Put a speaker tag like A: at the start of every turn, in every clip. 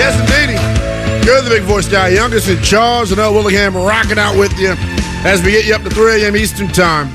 A: Yes, indeedy. You're the big voice guy, youngest in Charles and Willingham, rocking out with you as we get you up to 3 a.m. Eastern Time.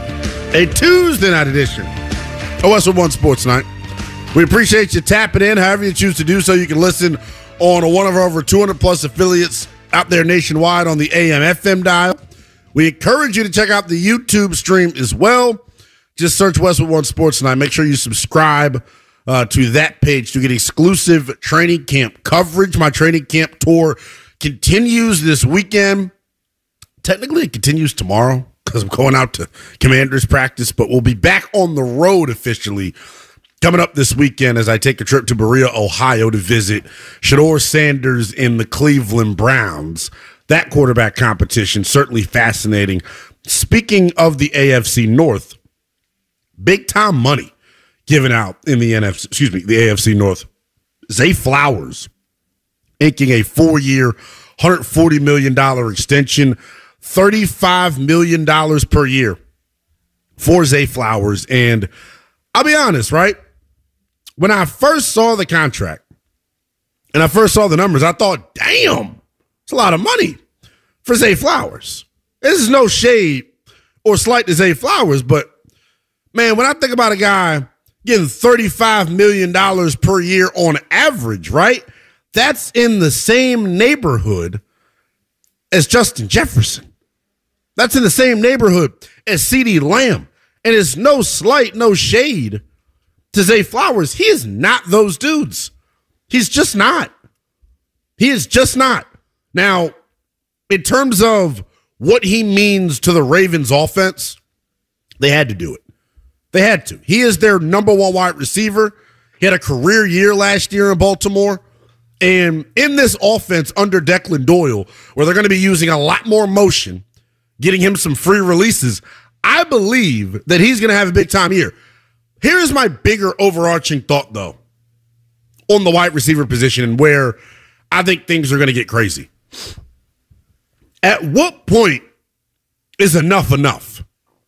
A: A Tuesday night edition of Westwood One Sports Night. We appreciate you tapping in however you choose to do so. You can listen on one of our over 200-plus affiliates out there nationwide on the AM/FM dial. We encourage you to check out the YouTube stream as well. Just search Westwood One Sports Night. Make sure you subscribe to that page to get exclusive training camp coverage. My training camp tour continues this weekend. Technically, it continues tomorrow because I'm going out to Commanders practice, but we'll be back on the road officially coming up this weekend as I take a trip to Berea, Ohio to visit Shedeur Sanders in the Cleveland Browns. That quarterback competition, certainly fascinating. Speaking of the AFC North, big time money given out in the the AFC North. Zay Flowers inking a 4-year, $140 million extension, $35 million per year for Zay Flowers. And I'll be honest, right? When I first saw the contract and I first saw the numbers, I thought, damn, it's a lot of money for Zay Flowers. This is no shade or slight to Zay Flowers, but man, when I think about a guy getting $35 million per year on average, right? That's in the same neighborhood as Justin Jefferson. That's in the same neighborhood as CeeDee Lamb. And it's no slight, no shade to Zay Flowers. He is not those dudes. He's just not. He is just not. Now, in terms of what he means to the Ravens offense, they had to do it. They had to. He is their number one wide receiver. He had a career year last year in Baltimore. And in this offense under Declan Doyle, where they're going to be using a lot more motion, getting him some free releases, I believe that he's going to have a big time year. Here's my bigger overarching thought, though, on the wide receiver position and where I think things are going to get crazy. At what point is enough enough?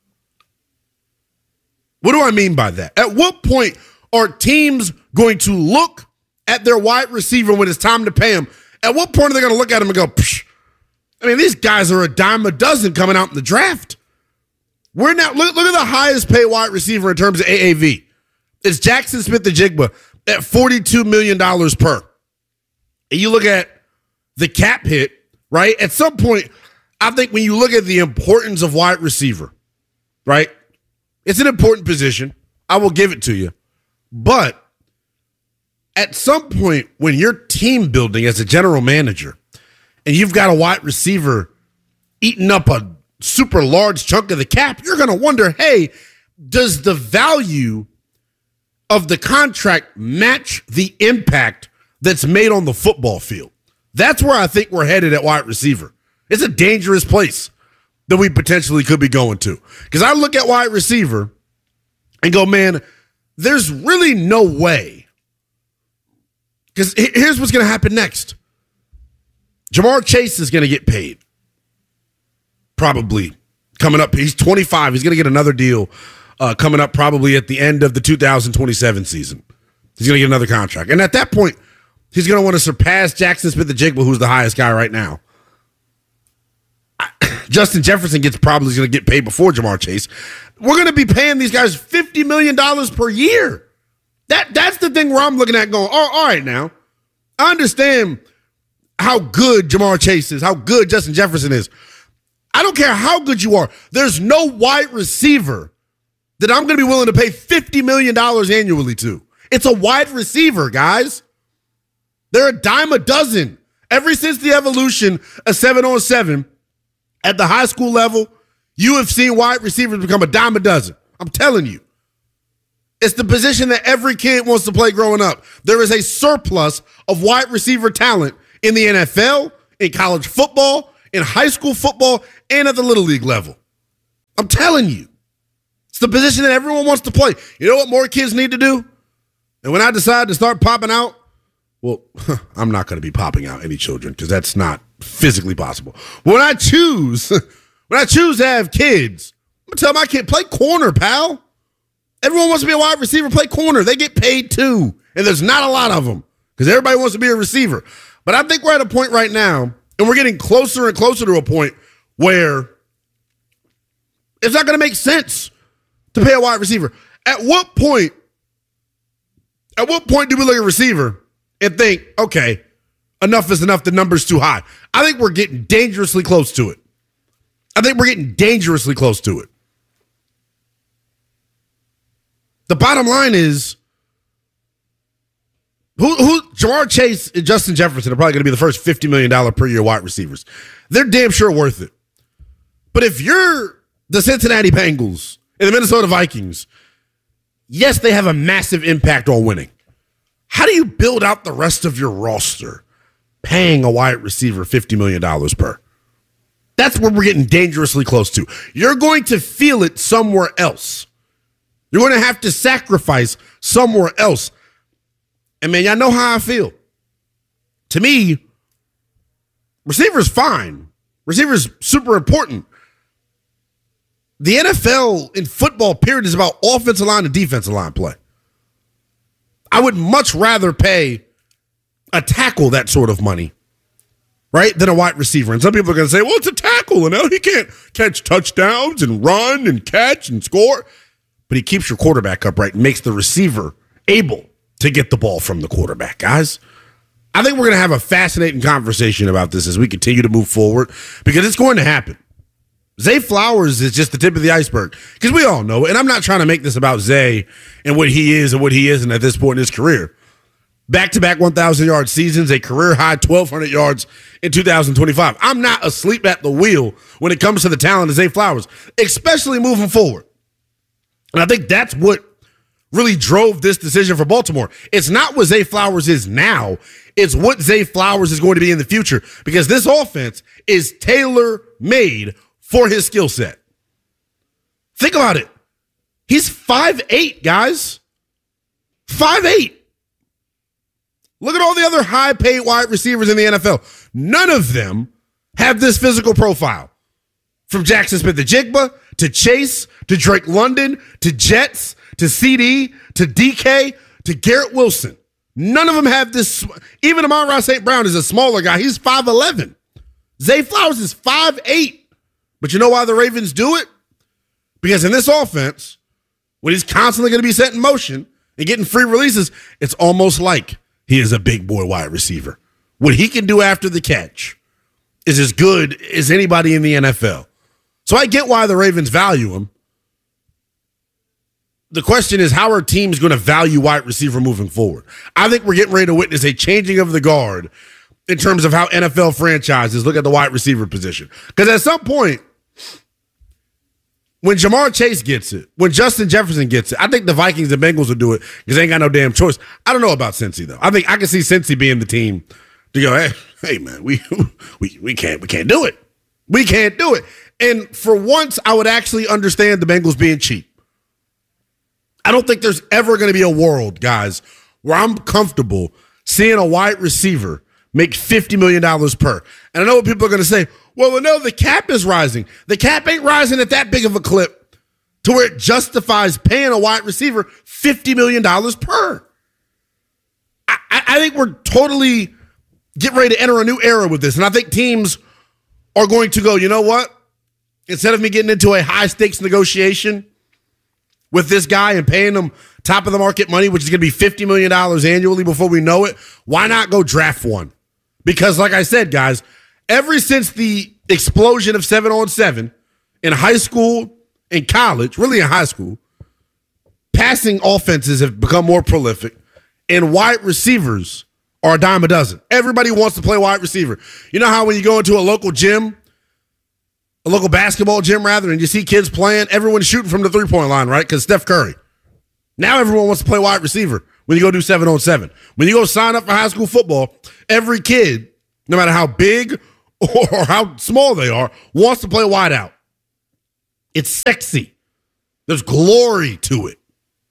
A: What do I mean by that? At what point are teams going to look at their wide receiver when it's time to pay him? At what point are they going to look at him and go, psh? I mean, these guys are a dime a dozen coming out in the draft. We're now look at the highest paid wide receiver in terms of AAV. It's Jackson Smith-Njigba at $42 million per. And you look at the cap hit, right? At some point, I think when you look at the importance of wide receiver, right? It's an important position. I will give it to you. But at some point, when you're team building as a general manager and you've got a wide receiver eating up a super large chunk of the cap, you're going to wonder, hey, does the value of the contract match the impact that's made on the football field? That's where I think we're headed at wide receiver. It's a dangerous place that we potentially could be going to. Because I look at wide receiver and go, man, there's really no way. Because here's what's going to happen next. Ja'Marr Chase is going to get paid. Probably coming up. He's 25. He's going to get another deal coming up probably at the end of the 2027 season. He's going to get another contract. And at that point, he's going to want to surpass Jackson Smith-Njigba, who's the highest guy right now. Justin Jefferson probably going to get paid before Ja'Marr Chase. We're going to be paying these guys $50 million per year. That's the thing where I'm looking at going, all right now. I understand how good Ja'Marr Chase is, how good Justin Jefferson is. I don't care how good you are. There's no wide receiver that I'm going to be willing to pay $50 million annually to. It's a wide receiver, guys. They're a dime a dozen. Ever since the evolution of 7-on-7 at the high school level, you have seen wide receivers become a dime a dozen. I'm telling you. It's the position that every kid wants to play growing up. There is a surplus of wide receiver talent in the NFL, in college football, in high school football, and at the Little League level. I'm telling you. It's the position that everyone wants to play. You know what more kids need to do? And when I decide to start popping out, well, I'm not going to be popping out any children because that's not physically possible. When I choose to have kids, I'm going to tell my kid, play corner, pal. Everyone wants to be a wide receiver, play corner. They get paid too. And there's not a lot of them because everybody wants to be a receiver. But I think we're at a point right now, and we're getting closer and closer to a point where it's not going to make sense to pay a wide receiver. At what point do we look at a receiver and think, okay, enough is enough, the number's too high? I think we're getting dangerously close to it. The bottom line is, Ja'Marr Chase and Justin Jefferson are probably going to be the first $50 million per year wide receivers. They're damn sure worth it. But if you're the Cincinnati Bengals and the Minnesota Vikings, yes, they have a massive impact on winning. How do you build out the rest of your roster paying a wide receiver $50 million per? That's where we're getting dangerously close to. You're going to feel it somewhere else. You're going to have to sacrifice somewhere else. And, man, y'all know how I feel. To me, receiver's fine. Receiver's super important. The NFL in football, period, is about offensive line and defensive line play. I would much rather pay a tackle that sort of money, right, than a wide receiver. And some people are going to say, well, it's a tackle, and he can't catch touchdowns and run and catch and score. But he keeps your quarterback upright and makes the receiver able to get the ball from the quarterback, guys. I think we're going to have a fascinating conversation about this as we continue to move forward, because it's going to happen. Zay Flowers is just the tip of the iceberg, because we all know, and I'm not trying to make this about Zay and what he is and what he isn't at this point in his career. Back-to-back 1,000-yard seasons, a career-high 1,200 yards in 2025. I'm not asleep at the wheel when it comes to the talent of Zay Flowers, especially moving forward. And I think that's what really drove this decision for Baltimore. It's not what Zay Flowers is now. It's what Zay Flowers is going to be in the future, because this offense is tailor-made for his skill set. Think about it. He's 5'8", guys. 5'8". Look at all the other high-paid wide receivers in the NFL. None of them have this physical profile. From Jackson Smith-Njigba to Chase to Drake London to Jets to CD to DK to Garrett Wilson. None of them have this. Even Amon-Ra St. Brown is a smaller guy. He's 5'11". Zay Flowers is 5'8". But you know why the Ravens do it? Because in this offense, when he's constantly going to be set in motion and getting free releases, it's almost like he is a big boy wide receiver. What he can do after the catch is as good as anybody in the NFL. So I get why the Ravens value him. The question is, how are teams going to value wide receiver moving forward? I think we're getting ready to witness a changing of the guard in terms of how NFL franchises look at the wide receiver position. Because at some point, when Ja'Marr Chase gets it, when Justin Jefferson gets it, I think the Vikings and Bengals will do it because they ain't got no damn choice. I don't know about Cincy, though. I think I can see Cincy being the team to go, hey man, we can't do it. We can't do it. And for once, I would actually understand the Bengals being cheap. I don't think there's ever going to be a world, guys, where I'm comfortable seeing a wide receiver make $50 million per. And I know what people are going to say, well, no, the cap is rising. The cap ain't rising at that big of a clip to where it justifies paying a wide receiver $50 million per. I think we're totally getting ready to enter a new era with this. And I think teams are going to go, you know what? Instead of me getting into a high-stakes negotiation with this guy and paying him top-of-the-market money, which is going to be $50 million annually before we know it, why not go draft one? Because, like I said, guys, ever since the explosion of 7-on-7 in high school and college, really in high school, passing offenses have become more prolific, and wide receivers are a dime a dozen. Everybody wants to play wide receiver. You know how when you go into a local gym, a local basketball gym, rather, and you see kids playing, everyone's shooting from the three-point line, right? Because Steph Curry. Now everyone wants to play wide receiver when you go do 7-on-7. When you go sign up for high school football, every kid, no matter how big or how small they are, wants to play wide out. It's sexy. There's glory to it.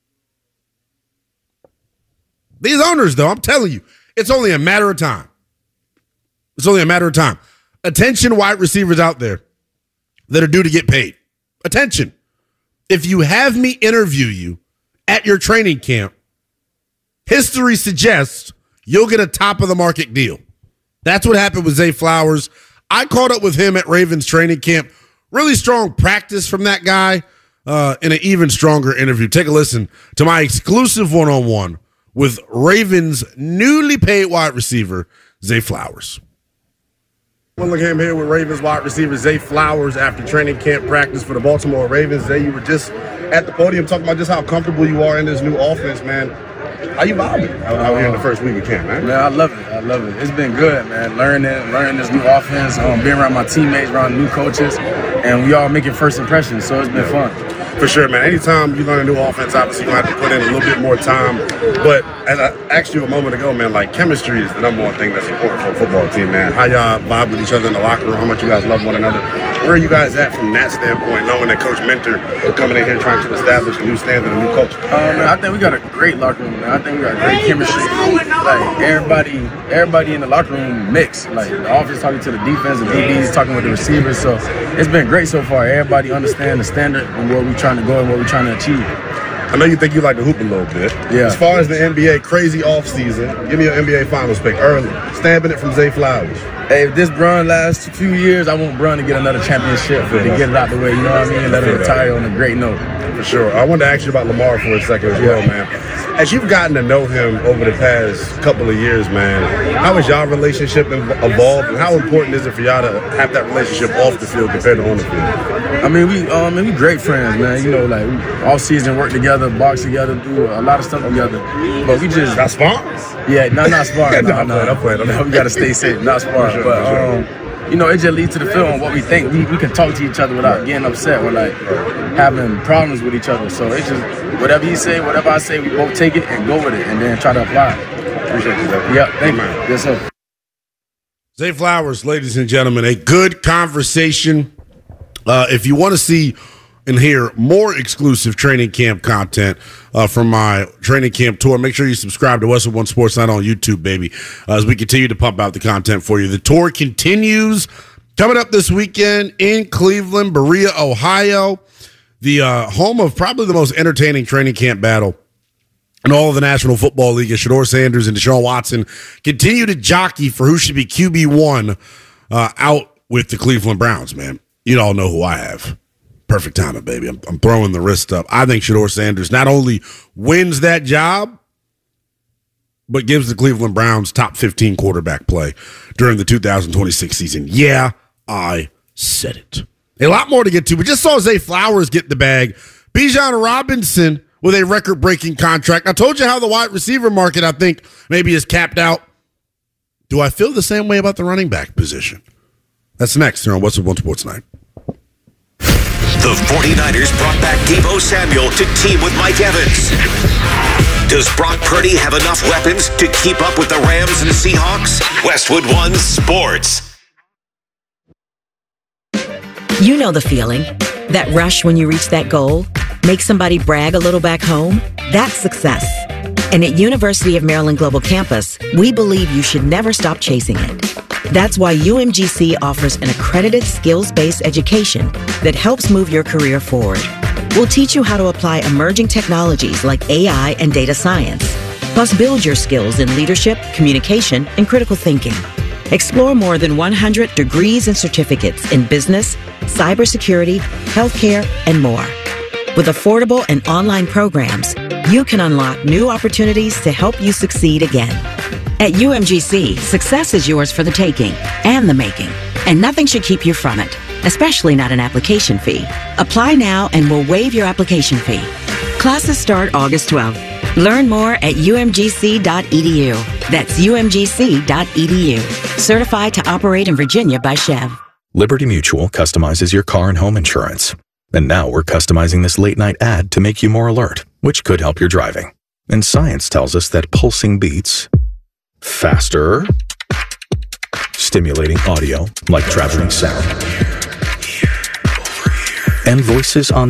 A: These owners, though, I'm telling you, it's only a matter of time. It's only a matter of time. Attention, wide receivers out there that are due to get paid. Attention. If you have me interview you at your training camp, history suggests you'll get a top-of-the-market deal. That's what happened with Zay Flowers. I caught up with him at Ravens training camp. Really strong practice from that guy in an even stronger interview. Take a listen to my exclusive one-on-one with Ravens' newly paid wide receiver, Zay Flowers. Willingham here with Ravens wide receiver Zay Flowers after training camp practice for the Baltimore Ravens. Zay, you were just at the podium talking about just how comfortable you are in this new offense, man. How you vibing out here in the first week of camp, man?
B: Man, I love it. I love it. It's been good, man. Learning this new offense, being around my teammates, around new coaches, and we all making first impressions, so it's been fun.
A: For sure, man. Anytime you learn a new offense, obviously you're going to have to put in a little bit more time. But as I asked you a moment ago, man, like chemistry is the number one thing that's important for a football team, man. How y'all vibe with each other in the locker room, how much you guys love one another. Where are you guys at from that standpoint, knowing that Coach Mentor is coming in here trying to establish a new standard, a new culture?
B: Man, I think we got a great locker room, man. I think we got great chemistry. Like, everybody in the locker room mixed. Like, the offense talking to the defense, the DBs talking with the receivers. So it's been great so far. Everybody understand the standard and where we're trying to go and what we're trying to achieve.
A: I know you think you like to hoop a little bit.
B: Yeah.
A: As far as the NBA, crazy offseason, give me your NBA Finals pick early. Stamping it from Zay Flowers.
B: Hey, if this Brun lasts a few years, I want Brun to get another championship to get it out the way, you know what I mean? And let him retire on a great note.
A: For sure. I wanted to ask you about Lamar for a second as well, man. As you've gotten to know him over the past couple of years, man, how has y'all relationship evolved, and how important is it for y'all to have that relationship off the field compared to on the field?
B: I mean, we great friends, man. You know, like we all season work together, box together, do a lot of stuff together. But we just
A: not sparring.
B: Yeah, not sparring.
A: No,
B: we gotta stay safe, not sparring.
A: Sure,
B: but you know, it just leads to the field on what we think. We can talk to each other without getting upset or like having problems with each other. So it's just whatever he say, whatever I say, we both take it and go with it, and then try to apply it.
A: Appreciate you, Zay.
B: Yeah, thank you. Yes, sir.
A: Zay Flowers, ladies and gentlemen, a good conversation. If you want to see and hear more exclusive training camp content from my training camp tour, make sure you subscribe to Westwood One Sports Night on YouTube, baby, as we continue to pump out the content for you. The tour continues. Coming up this weekend in Cleveland, Berea, Ohio, the home of probably the most entertaining training camp battle in all of the National Football League, as Shedeur Sanders and Deshaun Watson continue to jockey for who should be QB1 out with the Cleveland Browns, man. You all know who I have. Perfect timing, baby. I'm throwing the wrist up. I think Shedeur Sanders not only wins that job, but gives the Cleveland Browns top 15 quarterback play during the 2026 season. Yeah, I said it. A lot more to get to, but just saw Zay Flowers get the bag. Bijan Robinson with a record-breaking contract. I told you how the wide receiver market, I think, maybe is capped out. Do I feel the same way about the running back position? That's next here on Westwood One Sports Night.
C: The 49ers brought back Deebo Samuel to team with Mike Evans. Does Brock Purdy have enough weapons to keep up with the Rams and Seahawks? Westwood One Sports.
D: You know the feeling. That rush when you reach that goal. Make somebody brag a little back home. That's success. And at University of Maryland Global Campus, we believe you should never stop chasing it. That's why UMGC offers an accredited skills-based education that helps move your career forward. We'll teach you how to apply emerging technologies like AI and data science, plus build your skills in leadership, communication, and critical thinking. Explore more than 100 degrees and certificates in business, cybersecurity, healthcare, and more. With affordable and online programs, you can unlock new opportunities to help you succeed again. At UMGC, success is yours for the taking and the making, and nothing should keep you from it, especially not an application fee. Apply now and we'll waive your application fee. Classes start August 12th. Learn more at umgc.edu. That's umgc.edu. Certified to operate in Virginia by Chev.
E: Liberty Mutual customizes your car and home insurance. And now we're customizing this late-night ad to make you more alert, which could help your driving. And science tells us that pulsing beats, faster, stimulating audio like traveling sound, and voices on